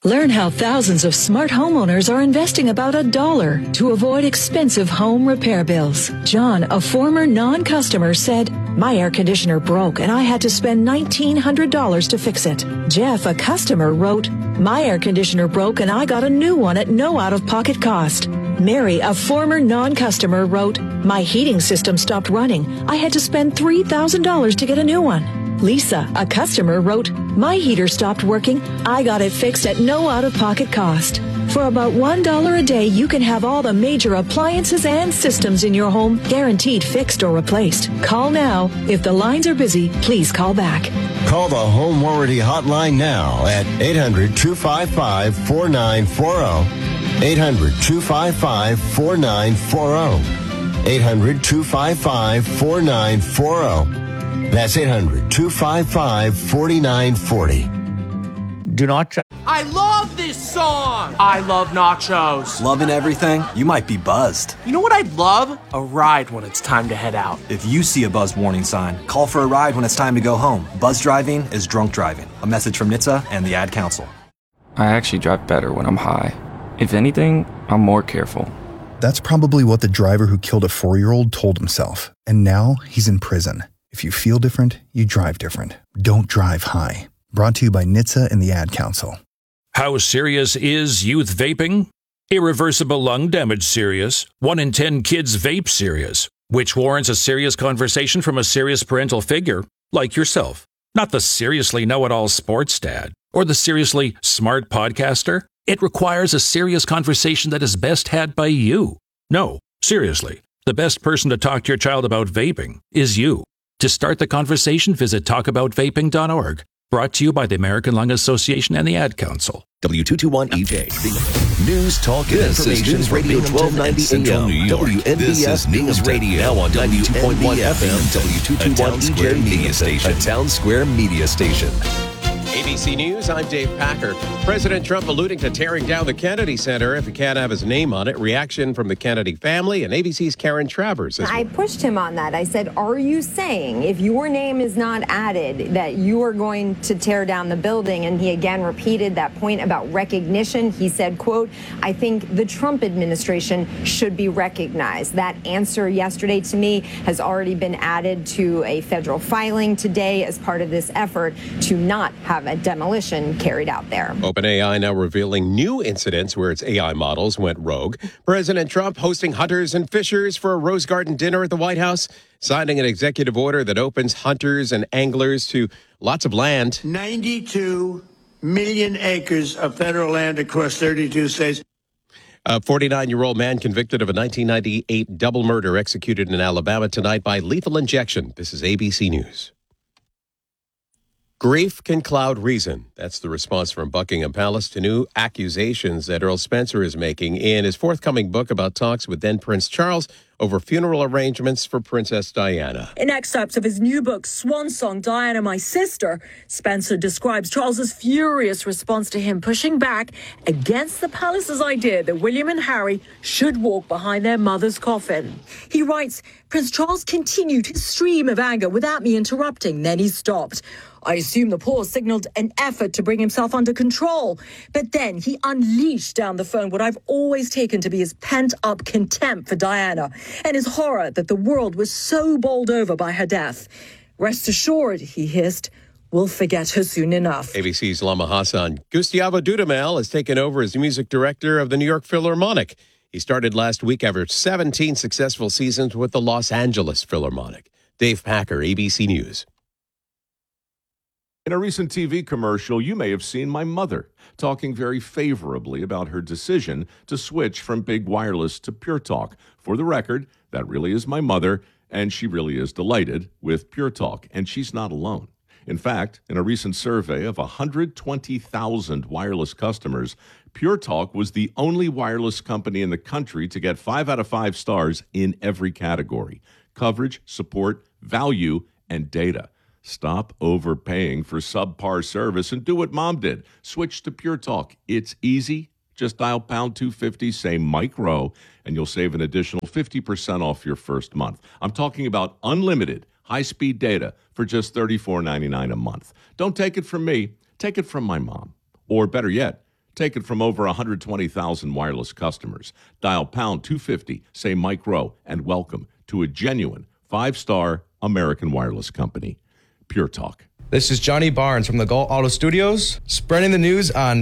Learn how thousands of smart homeowners are investing about $1 to avoid expensive home repair bills. John, a former non-customer, said, "My air conditioner broke and I had to spend $1,900 to fix it." Jeff, a customer, wrote, "My air conditioner broke and I got a new one at no out-of-pocket cost." Mary, a former non-customer, wrote, "My heating system stopped running. I had to spend $3,000 to get a new one." Lisa, a customer, wrote, "My heater stopped working. I got it fixed at no out-of-pocket cost." For about $1 a day, you can have all the major appliances and systems in your home guaranteed fixed or replaced. Call now. If the lines are busy, please call back. Call the Home Warranty Hotline now at 800-255-4940. 800-255-4940. 800-255-4940. That's 800-255-4940. Do not... I love this song! I love nachos. Loving everything? You might be buzzed. You know what I'd love? A ride when it's time to head out. If you see a buzz warning sign, call for a ride when it's time to go home. Buzz driving is drunk driving. A message from NHTSA and the Ad Council. I actually drive better when I'm high. If anything, I'm more careful. That's probably what the driver who killed a 4-year-old told himself. And now he's in prison. If you feel different, you drive different. Don't drive high. Brought to you by NHTSA and the Ad Council. How serious is youth vaping? Irreversible lung damage serious. 1 in 10 kids vape serious, which warrants a serious conversation from a serious parental figure like yourself. Not the seriously know-it-all sports dad or the seriously smart podcaster. It requires a serious conversation that is best had by you. No, seriously, the best person to talk to your child about vaping is you. To start the conversation, visit talkaboutvaping.org. Brought to you by the American Lung Association and the Ad Council. W221EJ. News, talk, and information. News Radio 1290 AM. WNBF News Radio. Now on 92.1 FM. W221EJ Media Station. A Town Square Media Station. ABC News, I'm Dave Packer. President Trump alluding to tearing down the Kennedy Center if it can't have his name on it. Reaction from the Kennedy family and ABC's Karen Travers. I pushed him on that. I said, are you saying if your name is not added that you are going to tear down the building? And he again repeated that point about recognition. He said, quote, I think the Trump administration should be recognized. That answer yesterday to me has already been added to a federal filing today as part of this effort to not have a demolition carried out there. OpenAI now revealing new incidents where its AI models went rogue. President Trump hosting hunters and fishers for a Rose Garden dinner at the White House, signing an executive order that opens hunters and anglers to lots of land. 92 million acres of federal land across 32 states. A 49-year-old man convicted of a 1998 double murder executed in Alabama tonight by lethal injection. This is ABC News. Grief can cloud reason. That's the response from Buckingham Palace to new accusations that Earl Spencer is making in his forthcoming book about talks with then Prince Charles over funeral arrangements for Princess Diana. In excerpts of his new book, Swan Song, Diana, My Sister, Spencer describes Charles's furious response to him pushing back against the palace's idea that William and Harry should walk behind their mother's coffin. He writes, Prince Charles continued his stream of anger without me interrupting. Then he stopped. I assume the pause signaled an effort to bring himself under control. But then he unleashed down the phone what I've always taken to be his pent-up contempt for Diana and his horror that the world was so bowled over by her death. Rest assured, he hissed, we'll forget her soon enough. ABC's Lama Hassan. Gustavo Dudamel has taken over as music director of the New York Philharmonic. He started last week after 17 successful seasons with the Los Angeles Philharmonic. Dave Packer, ABC News. In a recent TV commercial, you may have seen my mother talking very favorably about her decision to switch from big wireless to Pure Talk. For the record, that really is my mother, and she really is delighted with Pure Talk, and she's not alone. In fact, in a recent survey of 120,000 wireless customers, Pure Talk was the only wireless company in the country to get 5 out of 5 stars in every category: coverage, support, value, and data. Stop overpaying for subpar service and do what Mom did. Switch to Pure Talk. It's easy. Just dial pound 250, say Mike Rowe, and you'll save an additional 50% off your first month. I'm talking about unlimited high-speed data for just $34.99 a month. Don't take it from me. Take it from my mom. Or better yet, Take it from over 120,000 wireless customers. Dial pound 250, say Mike Rowe, and welcome to a genuine 5-star American wireless company. Pure Talk. This is Johnny Barnes from the Galt Auto Studios, spreading the news on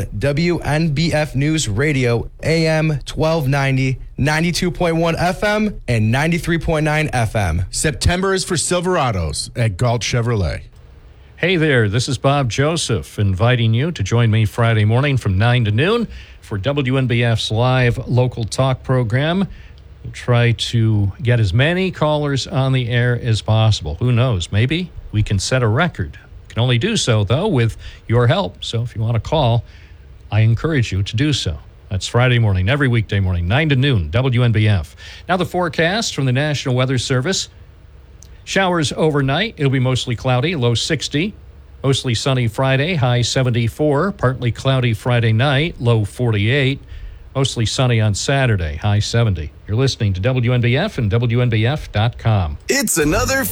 WNBF News Radio, AM 1290, 92.1 FM, and 93.9 FM. September is for Silverados at Galt Chevrolet. Hey there, this is Bob Joseph, inviting you to join me Friday morning from 9 to noon for WNBF's live local talk program. We'll try to get as many callers on the air as possible. Who knows, maybe we can set a record. We can only do so, though, with your help. So if you want to call, I encourage you to do so. That's Friday morning, every weekday morning, 9 to noon, WNBF. Now the forecast from the National Weather Service. Showers overnight. It'll be mostly cloudy, low 60. Mostly sunny Friday, high 74. Partly cloudy Friday night, low 48. Mostly sunny on Saturday, high 70. You're listening to WNBF and WNBF.com. It's another...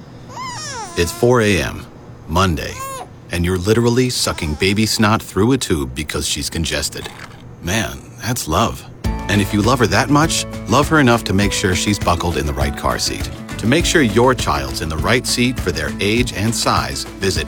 It's 4 a.m., Monday, and you're literally sucking baby snot through a tube because she's congested. Man, that's love. And if you love her that much, love her enough to make sure she's buckled in the right car seat. To make sure your child's in the right seat for their age and size, visit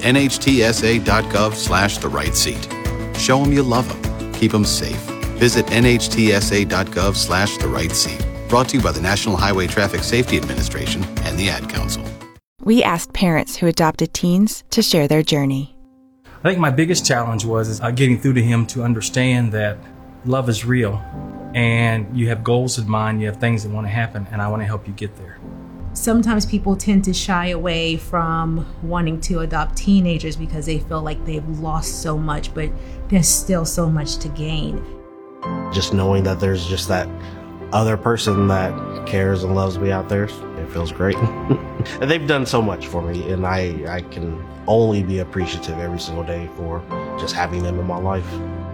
nhtsa.gov/the right seat. Show them you love them. Keep them safe. Visit nhtsa.gov/the right seat. Brought to you by the National Highway Traffic Safety Administration and the Ad Council. We asked parents who adopted teens to share their journey. I think my biggest challenge was getting through to him to understand that love is real and you have goals in mind, you have things that want to happen, and I want to help you get there. Sometimes people tend to shy away from wanting to adopt teenagers because they feel like they've lost so much, but there's still so much to gain. Just knowing that there's just that other person that cares and loves me out there, it feels great. And they've done so much for me, and I can only be appreciative every single day for just having them in my life.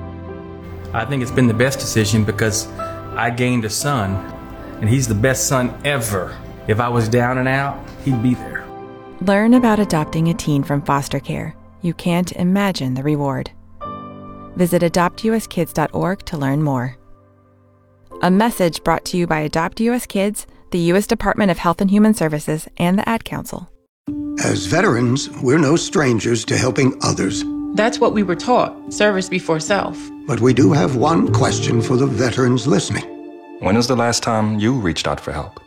I think it's been the best decision because I gained a son, and he's the best son ever. If I was down and out, he'd be there. Learn about adopting a teen from foster care. You can't imagine the reward. Visit adoptuskids.org to learn more. A message brought to you by Adopt US Kids, the U.S. Department of Health and Human Services, and the Ad Council. As veterans, we're no strangers to helping others. That's what we were taught, service before self. But we do have one question for the veterans listening. When was the last time you reached out for help?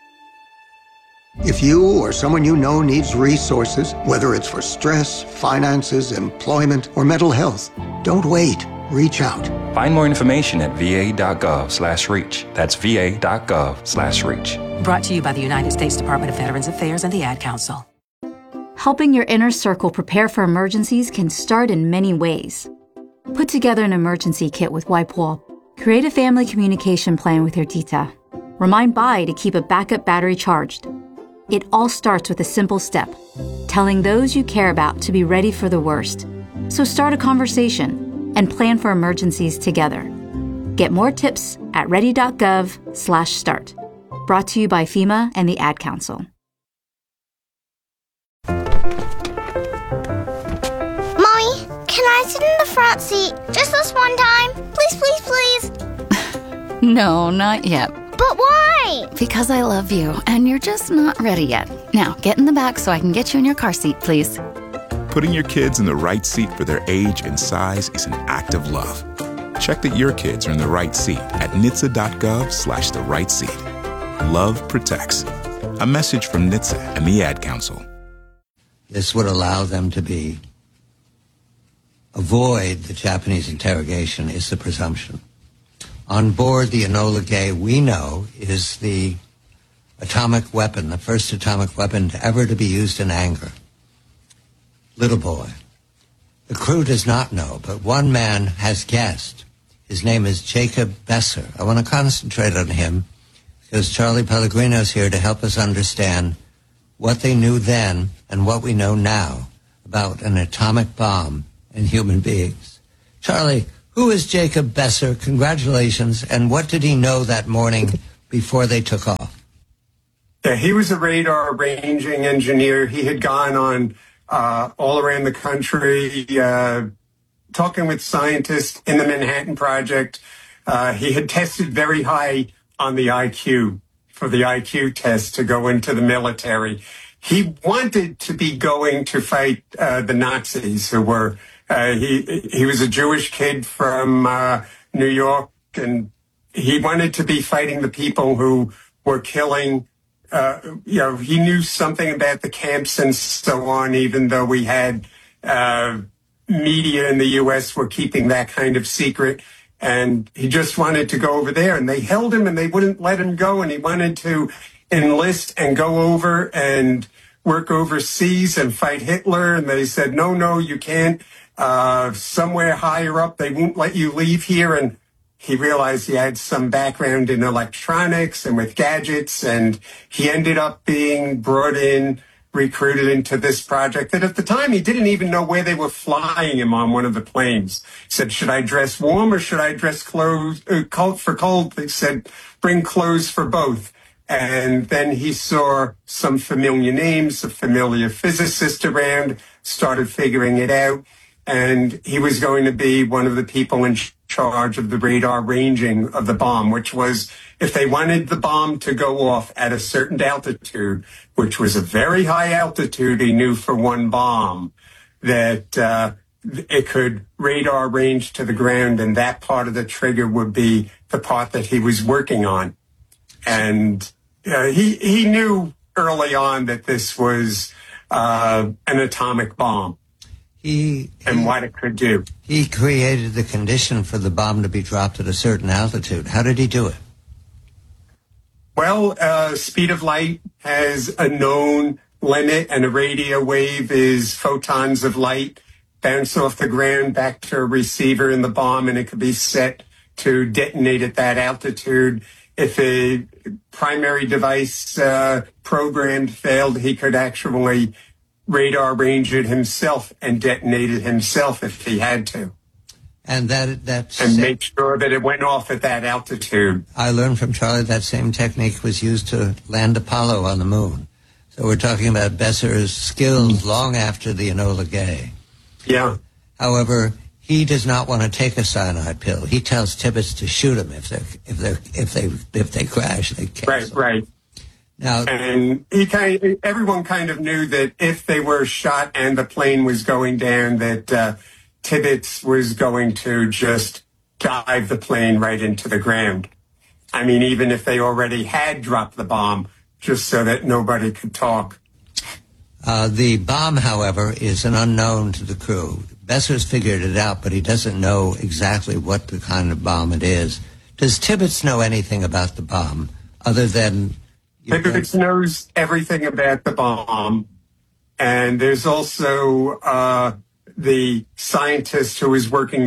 If you or someone you know needs resources, whether it's for stress, finances, employment, or mental health, don't wait. Reach out. Find more information at va.gov/reach. That's va.gov/reach. Brought to you by the United States Department of Veterans Affairs and the Ad Council. Helping your inner circle prepare for emergencies can start in many ways. Put together an emergency kit with WipeWall. Create a family communication plan with your tita. Remind Bai to keep a backup battery charged. It all starts with a simple step, telling those you care about to be ready for the worst. So start a conversation and plan for emergencies together. Get more tips at ready.gov/start. Brought to you by FEMA and the Ad Council. Mommy, can I sit in the front seat just this one time? Please, please, please. No, not yet. But why? Because I love you, and you're just not ready yet. Now, get in the back so I can get you in your car seat, please. Putting your kids in the right seat for their age and size is an act of love. Check that your kids are in the right seat at NHTSA.gov/the right seat. Love protects. A message from NHTSA and the Ad Council. This would allow them to avoid the Japanese interrogation is the presumption. On board the Enola Gay, we know, is the atomic weapon, the first atomic weapon ever to be used in anger. Little boy. The crew does not know, but one man has guessed. His name is Jacob Besser. I want to concentrate on him because Charlie Pellegrino is here to help us understand what they knew then and what we know now about an atomic bomb and human beings. Charlie, who is Jacob Besser? Congratulations. And what did he know that morning before they took off? Yeah, he was a radar ranging engineer. He had gone on all around the country, talking with scientists in the Manhattan Project. He had tested very high on the IQ for the IQ test to go into the military. He wanted to be going to fight the Nazis, who were he was a Jewish kid from New York, and he wanted to be fighting the people who were killing. He knew something about the camps and so on, even though we had media in the U.S. were keeping that kind of secret. And he just wanted to go over there, and they held him and they wouldn't let him go. And he wanted to enlist and go over and work overseas and fight Hitler. And they said, no, you can't. Somewhere higher up, they won't let you leave here. And he realized he had some background in electronics and with gadgets. And he ended up being brought in, recruited into this project that at the time he didn't even know where they were flying him on one of the planes. He said, should I dress warm or should I dress cold for cold? They said, bring clothes for both. And then he saw some familiar names, a familiar physicist around, started figuring it out. And he was going to be one of the people in charge of the radar ranging of the bomb, which was if they wanted the bomb to go off at a certain altitude, which was a very high altitude, he knew for one bomb, that it could radar range to the ground, and that part of the trigger would be the part that he was working on. And he knew early on that this was an atomic bomb. And what it could do. He created the condition for the bomb to be dropped at a certain altitude. How did he do it? Well, speed of light has a known limit, and a radio wave is photons of light bounce off the ground back to a receiver in the bomb, and it could be set to detonate at that altitude. If a primary device program failed, he could actually radar range it himself and detonate it himself if he had to. And make sure that it went off at that altitude. I learned from Charlie that same technique was used to land Apollo on the moon. So we're talking about Besser's skills long after the Enola Gay. Yeah. However, he does not want to take a cyanide pill. He tells Tibbets to shoot him if they crash. They cancel. Right. Now, and everyone kind of knew that if they were shot and the plane was going down, that Tibbets was going to just dive the plane right into the ground. I mean, even if they already had dropped the bomb, just so that nobody could talk. The bomb, however, is an unknown to the crew. Besser's figured it out, but he doesn't know exactly what the kind of bomb it is. Does Tibbets know anything about the bomb other than... Tibbets knows everything about the bomb. And there's also the scientist who is working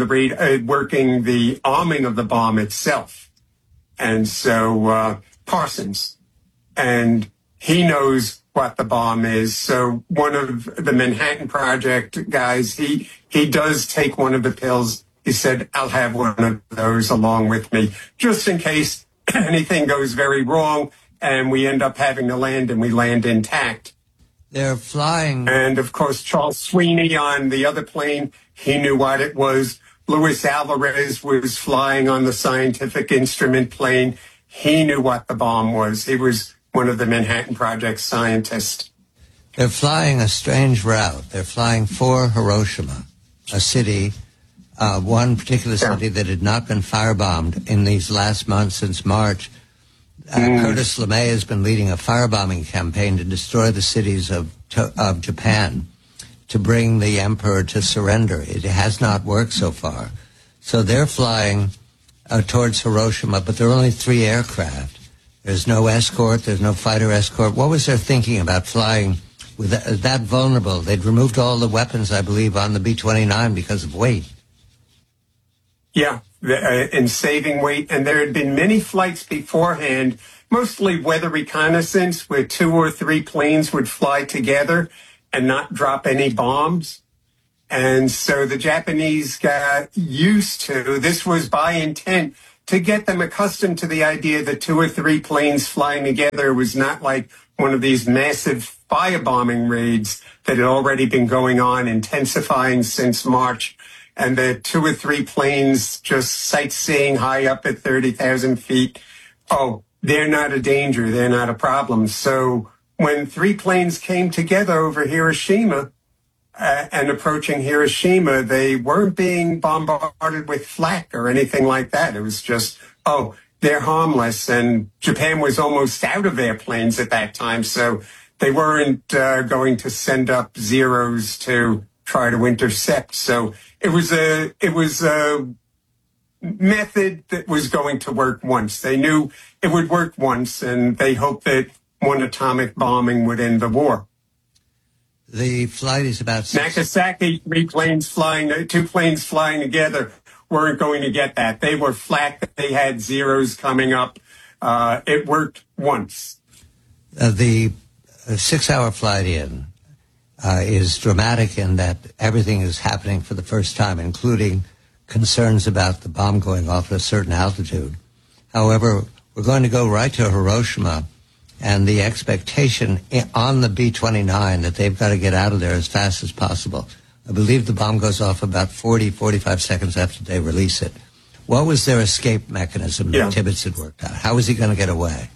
the arming of the bomb itself. And so Parsons. And he knows what the bomb is. So one of the Manhattan Project guys, he does take one of the pills. He said, I'll have one of those along with me, just in case anything goes very wrong and we end up having to land and we land intact. They're flying. And, of course, Charles Sweeney on the other plane, he knew what it was. Luis Alvarez was flying on the scientific instrument plane. He knew what the bomb was. He was one of the Manhattan Project scientists. They're flying a strange route. They're flying for Hiroshima, a city, one particular city that had not been firebombed in these last months since March. Curtis LeMay has been leading a firebombing campaign to destroy the cities of Japan, to bring the emperor to surrender. It has not worked so far. So they're flying towards Hiroshima, but there are only 3 aircraft. There's no escort. There's no fighter escort. What was their thinking about flying with that vulnerable? They'd removed all the weapons, I believe, on the B-29 because of weight. Yeah, in saving weight. And there had been many flights beforehand, mostly weather reconnaissance, where 2 or 3 planes would fly together and not drop any bombs. And so the Japanese got used to, this was by intent, to get them accustomed to the idea that 2 or 3 planes flying together was not like one of these massive firebombing raids that had already been going on, intensifying since March. and the 2 or 3 planes just sightseeing high up at 30,000 feet, oh, they're not a danger. They're not a problem. So when 3 planes came together over Hiroshima and approaching Hiroshima, they weren't being bombarded with flak or anything like that. It was just, oh, they're harmless. And Japan was almost out of airplanes at that time, so they weren't going to send up Zeros to try to intercept. So it was a method that was going to work once. They knew it would work once, and they hoped that one atomic bombing would end the war. The flight is about Nagasaki, 2 planes flying together weren't going to get that. They were flat. They had Zeros coming up. It worked once. The 6-hour flight in is dramatic in that everything is happening for the first time, including concerns about the bomb going off at a certain altitude. However, we're going to go right to Hiroshima, and the expectation on the B-29 that they've got to get out of there as fast as possible. I believe the bomb goes off about 45 seconds after they release it. What was their escape mechanism that Tibbets had worked out? How was he going to get away?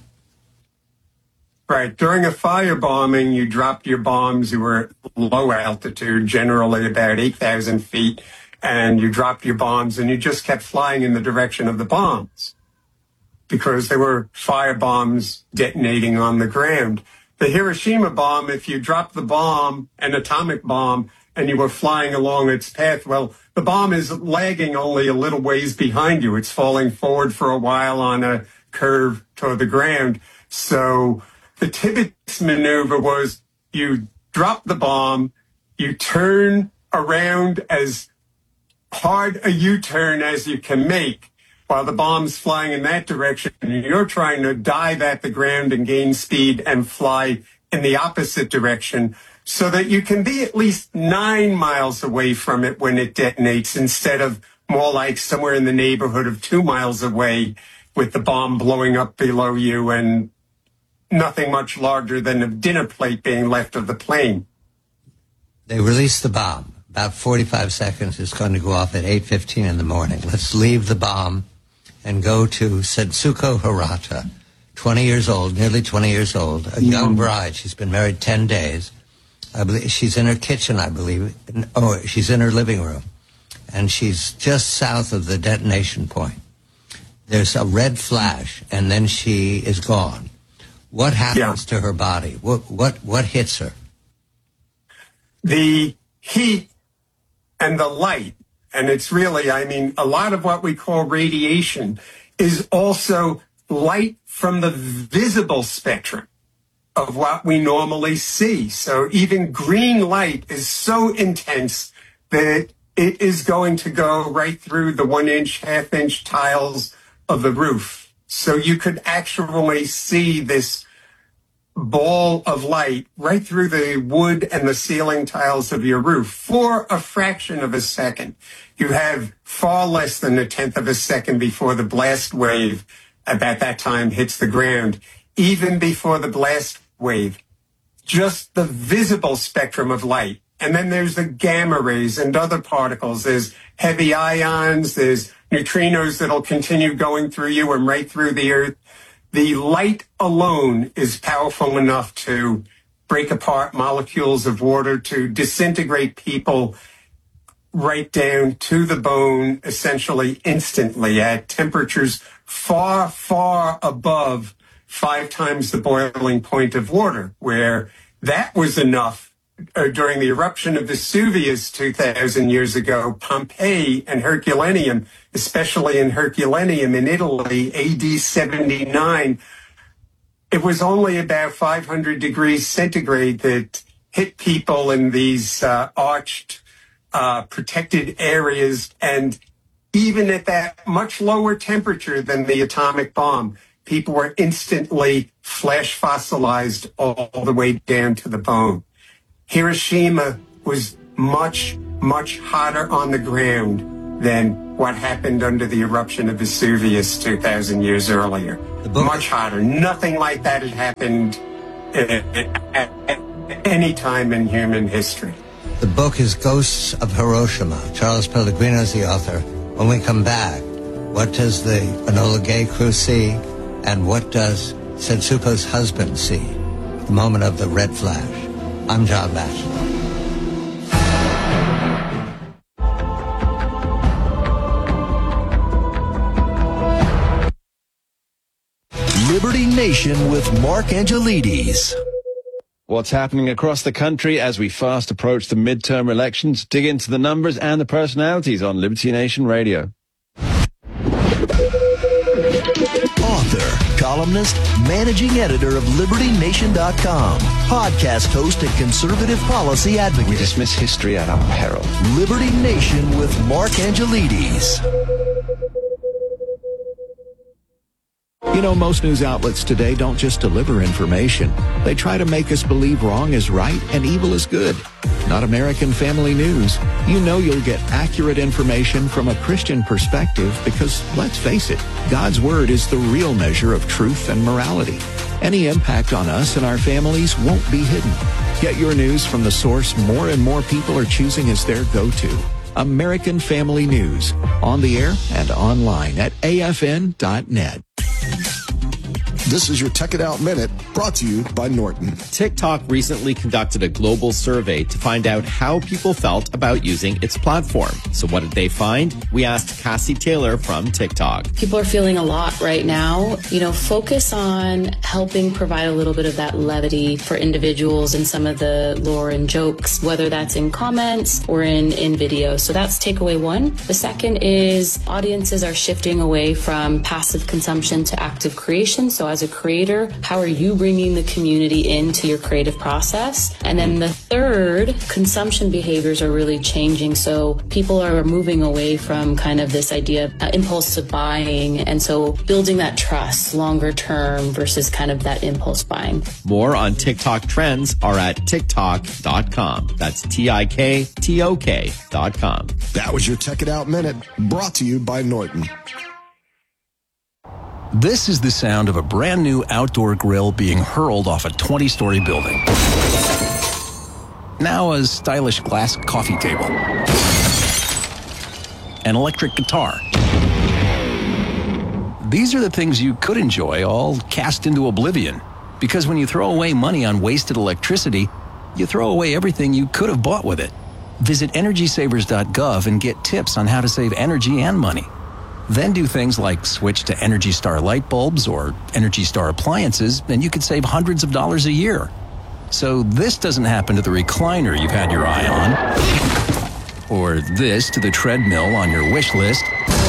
Right. During a firebombing, you dropped your bombs. You were at low altitude, generally about 8,000 feet, and you dropped your bombs, and you just kept flying in the direction of the bombs because there were firebombs detonating on the ground. The Hiroshima bomb, if you dropped the bomb, an atomic bomb, and you were flying along its path, well, the bomb is lagging only a little ways behind you. It's falling forward for a while on a curve toward the ground. So the Tibbets maneuver was you drop the bomb, you turn around as hard a U-turn as you can make while the bomb's flying in that direction. And you're trying to dive at the ground and gain speed and fly in the opposite direction so that you can be at least 9 miles away from it when it detonates instead of more like somewhere in the neighborhood of 2 miles away with the bomb blowing up below you and nothing much larger than a dinner plate being left of the plane. They released the bomb. About 45 seconds. It's going to go off at 8:15 in the morning. Let's leave the bomb and go to Setsuko Hirata, 20 years old, nearly 20 years old, a young bride. She's been married 10 days. I believe she's in her kitchen, I believe. Oh, she's in her living room. And she's just south of the detonation point. There's a red flash, and then she is gone. What happens to her body? What hits her? The heat and the light, and it's really, I mean, a lot of what we call radiation is also light from the visible spectrum of what we normally see. So even green light is so intense that it is going to go right through the 1-inch, half-inch tiles of the roof. So you could actually see this ball of light right through the wood and the ceiling tiles of your roof for a fraction of a second. You have far less than 1/10 of a second before the blast wave at that time hits the ground. Even before the blast wave, just the visible spectrum of light. And then there's the gamma rays and other particles. There's heavy ions, there's neutrinos that'll continue going through you and right through the earth. The light alone is powerful enough to break apart molecules of water, to disintegrate people right down to the bone, essentially instantly at temperatures far, far above 5 times the boiling point of water, where that was enough during the eruption of Vesuvius 2,000 years ago. Pompeii and Herculaneum, especially in Herculaneum in Italy, AD 79, it was only about 500 degrees centigrade that hit people in these arched, protected areas. And even at that much lower temperature than the atomic bomb, people were instantly flash fossilized all the way down to the bone. Hiroshima was much, much hotter on the ground than what happened under the eruption of Vesuvius 2,000 years earlier. Much hotter. Nothing like that had happened at any time in human history. The book is Ghosts of Hiroshima. Charles Pellegrino is the author. When we come back, what does the Enola Gay crew see? And what does Setsuko's husband see? The moment of the red flash. I'm John Batchelor. Liberty Nation with Mark Angelides. What's happening across the country as we fast approach the midterm elections? Dig into the numbers and the personalities on Liberty Nation Radio. Author, columnist, managing editor of LibertyNation.com, podcast host and conservative policy advocate. We dismiss history at our peril. Liberty Nation with Mark Angelides. You know, most news outlets today don't just deliver information. They try to make us believe wrong is right and evil is good. Not American Family News. You know you'll get accurate information from a Christian perspective because, let's face it, God's Word is the real measure of truth and morality. Any impact on us and our families won't be hidden. Get your news from the source more and more people are choosing as their go-to. American Family News. On the air and online at afn.net. This is your Tech It Out Minute, brought to you by Norton. TikTok recently conducted a global survey to find out how people felt about using its platform. So what did they find? We asked Cassie Taylor from TikTok. People are feeling a lot right now. Focus on helping provide a little bit of that levity for individuals and some of the lore and jokes, whether that's in comments or in videos. So that's takeaway one. The second is audiences are shifting away from passive consumption to active creation. So as a creator, how are you bringing the community into your creative process? And then the third, consumption behaviors are really changing. So people are moving away from kind of this idea of impulsive buying. And so building that trust longer term versus kind of that impulse buying. More on TikTok trends are at TikTok.com. That's TikTok.com. That was your Tech It Out Minute, brought to you by Norton. This is the sound of a brand new outdoor grill being hurled off a 20-story building. Now a stylish glass coffee table. An electric guitar. These are the things you could enjoy, all cast into oblivion. Because when you throw away money on wasted electricity, you throw away everything you could have bought with it. Visit EnergySavers.gov and get tips on how to save energy and money. Then do things like switch to Energy Star light bulbs or Energy Star appliances, and you could save hundreds of dollars a year. So this doesn't happen to the recliner you've had your eye on, or this to the treadmill on your wish list,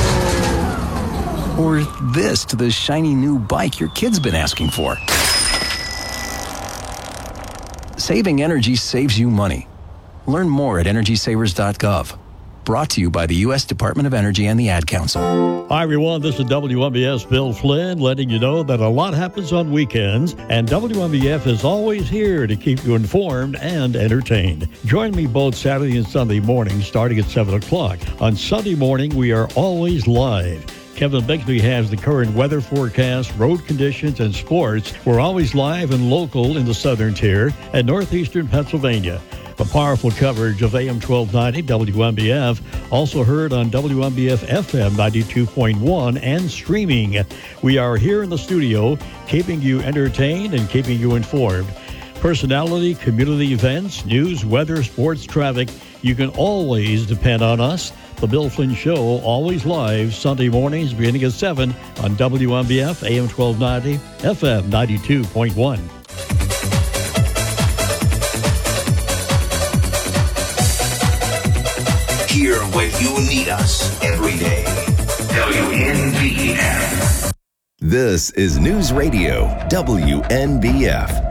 or this to the shiny new bike your kid's been asking for. Saving energy saves you money. Learn more at EnergySavers.gov. Brought to you by the U.S. Department of Energy and the Ad Council. Hi, everyone. This is WMBS Bill Flynn letting you know that a lot happens on weekends, and WMBF is always here to keep you informed and entertained. Join me both Saturday and Sunday mornings starting at 7 o'clock. On Sunday morning, we are always live. Kevin Bixby has the current weather forecast, road conditions, and sports. We're always live and local in the southern tier and northeastern Pennsylvania. The powerful coverage of AM 1290 WMBF, also heard on WMBF FM 92.1 and streaming. We are here in the studio, keeping you entertained and keeping you informed. Personality, community events, news, weather, sports, traffic. You can always depend on us. The Bill Flynn Show, always live, Sunday mornings beginning at 7 on WMBF, AM 1290, FM 92.1. Here when you need us every day. WNBF. This is News Radio WNBF.